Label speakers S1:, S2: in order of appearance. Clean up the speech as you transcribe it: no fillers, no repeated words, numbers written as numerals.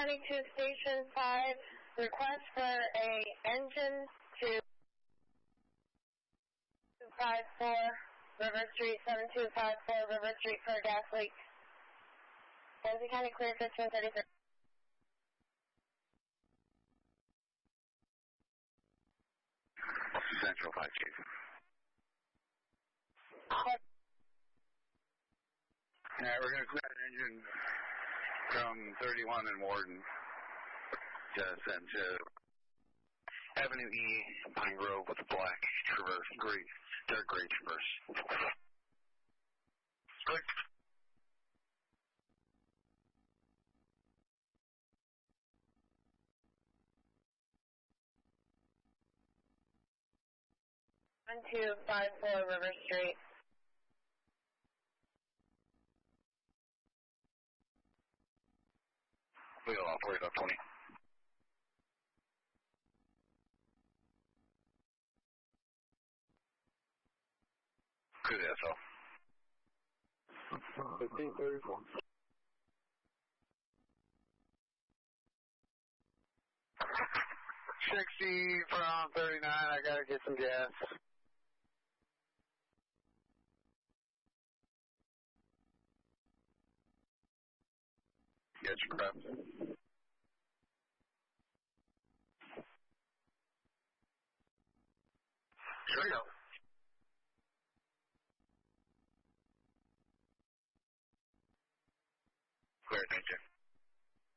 S1: County 2 Station 5, request for a engine to 254 River Street, 7254 River Street for a gas leak. Ramsey County clear 1533.
S2: Central 5 Chief. Yeah, we're going to clear an engine from 31 and Warden to send to Avenue E, Pine Grove with a black Traverse, dark gray Traverse. Good.
S1: One 254 River Street.
S2: Wheel operator 20. Good SL.
S3: 1534. 60 from 39, I gotta get some gas.
S2: Get your prep. Here we go. Clear, thank you.